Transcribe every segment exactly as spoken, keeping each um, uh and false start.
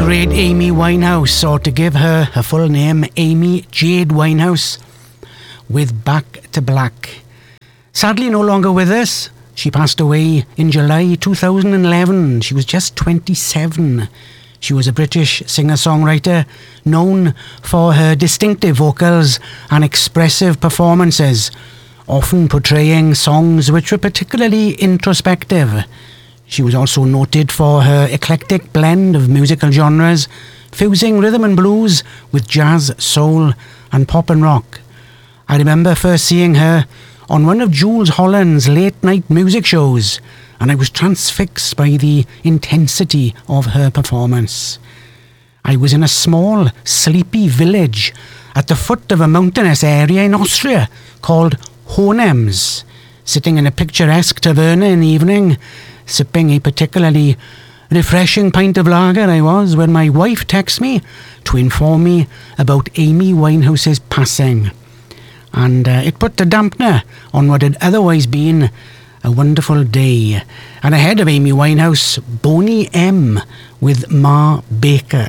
great Amy Winehouse, or to give her her full name, Amy Jade Winehouse, with Back to Black. Sadly no longer with us. She passed away in July two thousand eleven. She was just twenty-seven. She was a British singer-songwriter known for her distinctive vocals and expressive performances, often portraying songs which were particularly introspective. She was also noted for her eclectic blend of musical genres, fusing rhythm and blues with jazz, soul and pop and rock. I remember first seeing her on one of Jools Holland's late-night music shows, and I was transfixed by the intensity of her performance. I was in a small, sleepy village at the foot of a mountainous area in Austria called Hohenems, sitting in a picturesque taverna in the evening, sipping a particularly refreshing pint of lager I was, when my wife texted me to inform me about Amy Winehouse's passing. And uh, it put a dampener on what had otherwise been a wonderful day. And ahead of Amy Winehouse, Boney M with Ma Baker.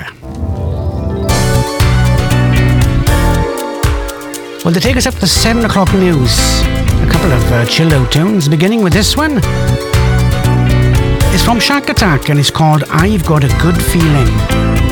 Well, to take us up to seven o'clock news, a couple of uh, chilled out tunes, beginning with this one. It's from Shack Attack and it's called I've Got a Good Feeling.